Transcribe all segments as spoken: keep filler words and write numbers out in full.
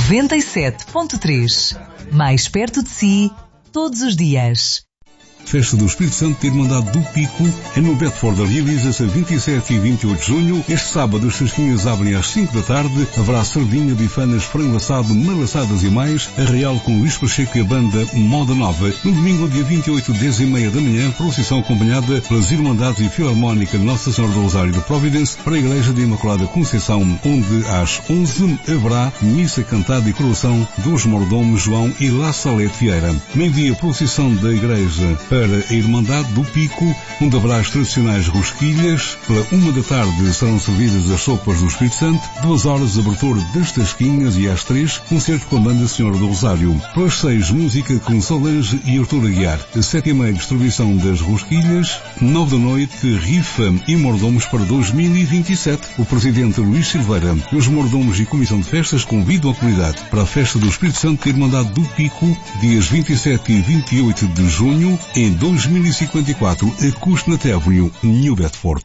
noventa e sete ponto três. Mais perto de si, todos os dias. Festa do Espírito Santo de Irmandade do Pico, é no Bedford, realiza-se a vinte e sete e vinte e oito de junho. Este sábado as tasquinhas abrem às cinco da tarde, haverá sardinha, bifanas, frango assado, malassadas e mais, a Real com Luís Pacheco e a banda Moda Nova. No domingo, dia vinte e oito, dez e meia da manhã, procissão acompanhada pelas Irmandades e Filarmónica Nossa Senhora do Rosário de Providence para a Igreja de Imaculada Conceição, onde às onze haverá missa cantada e coroação dos mordomos João e La Salete Vieira. Meio-dia, procissão da Igreja para a Irmandade do Pico, onde haverá as tradicionais rosquilhas. Pela uma da tarde serão servidas as sopas do Espírito Santo. Duas horas, abertura das tasquinhas e às três, concerto com a banda Senhora do Rosário. Pelas seis, música com Solange e Artur Aguiar. Às sete e meia, distribuição das rosquilhas. Nove da noite, rifa e mordomos para dois mil e vinte e sete. O presidente Luís Silveira e os mordomos e comissão de festas convidam a comunidade para a festa do Espírito Santo da Irmandade do Pico, dias vinte e sete e vinte e oito de junho, em dois mil e cinquenta e quatro, a Cusnat Avenue, New Bedford.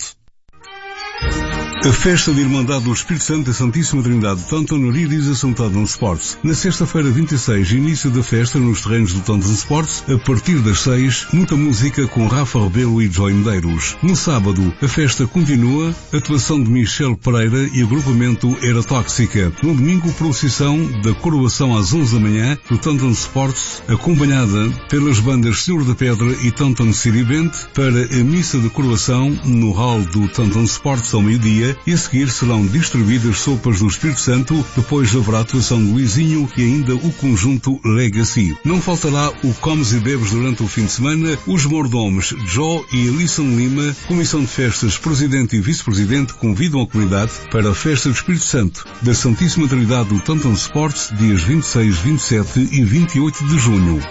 A festa de Irmandade do Espírito Santo da Santíssima Trindade de Taunton realiza-se Taunton Sports. Na sexta-feira, vinte e seis, início da festa nos terrenos do Taunton Sports, a partir das seis, muita música com Rafa Rebelo e Joy Medeiros. No sábado, a festa continua, atuação de Michel Pereira e agrupamento Era Tóxica. No domingo, procissão da coroação às onze da manhã do Taunton Sports, acompanhada pelas bandas Senhor da Pedra e Taunton City Band, para a missa de coroação no hall do Taunton Sports ao meio-dia, e a seguir serão distribuídas sopas do Espírito Santo. Depois haverá a atuação de Luizinho e ainda o conjunto Legacy. Não faltará o Comes e Bebes durante o fim de semana. Os mordomos Joe e Alison Lima, Comissão de Festas, Presidente e Vice-Presidente, convidam a comunidade para a Festa do Espírito Santo da Santíssima Trindade do Taunton Sports, dias vinte e seis, vinte e sete e vinte e oito de junho.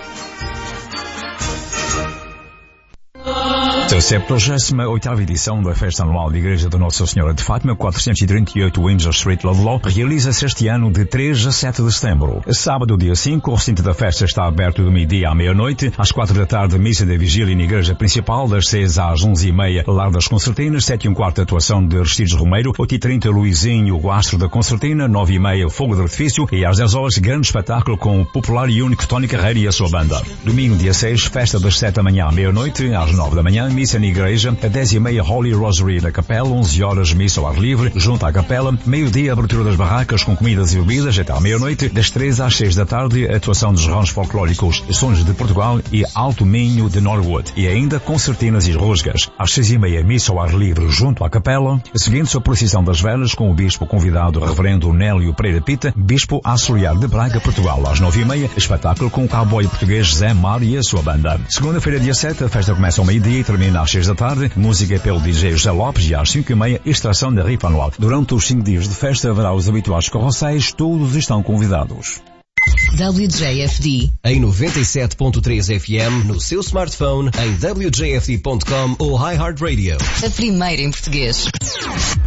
A septuagésima oitava edição da Festa Anual da Igreja de Nossa Senhora de Fátima, quatrocentos e trinta e oito Windsor Street, Ludlow, realiza-se este ano de três a sete de setembro. Sábado, dia cinco, o recinto da festa está aberto do meio-dia à meia-noite. Às quatro da tarde, missa da vigília na Igreja Principal, das seis às onze e meia, Lar das Concertinas, sete e um quarto, atuação de Aristides Romeiro, oito e trinta, Luizinho, o Astro da Concertina, nove e meia, Fogo de Artifício, e às dez horas, grande espetáculo com o popular e único Tony Carreira e a sua banda. Domingo, dia seis, festa das sete da manhã à meia-noite, às nove da manhã, missa na Igreja, a dez e meia, Holy Rosary da Capela, onze horas, missa ao ar livre, junto à Capela, meio-dia, abertura das barracas com comidas e bebidas até à meia-noite, das três às seis da tarde, atuação dos ramos folclóricos Sons de Portugal e Alto Minho de Norwood, e ainda concertinas e rusgas. Às seis e meia, missa ao ar livre junto à Capela, seguindo-se a procissão das velas com o bispo convidado, reverendo Nélio Pereira Pita, bispo auxiliar de Braga, Portugal. Às nove e meia, espetáculo com o cowboy português Zé Mar e a sua banda. Segunda-feira, dia sete, a festa começa ao meio-dia e termina às seis da tarde, música pelo D J José Lopes, e às cinco e meia, extração da rifa anual. Durante os cinco dias de festa haverá os habituais carrosséis, todos estão convidados. W J F D em noventa e sete ponto três F M no seu smartphone, em w j f d ponto com ou iHeartRadio. A primeira em português.